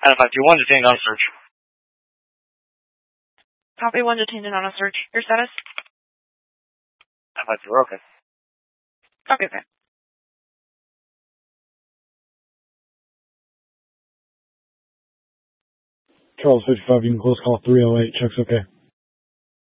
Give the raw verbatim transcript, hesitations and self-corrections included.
Adam five two one, detained on a search. Copy one, detained and on a search. Your status? Adam five two, we're okay. Copy, okay. Charles fifty-five, you can close call three oh eight. Check's okay.